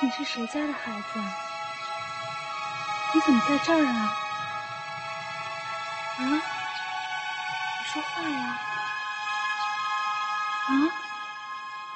你是谁家的孩子啊？你怎么在这儿啊？啊？你说话呀！啊？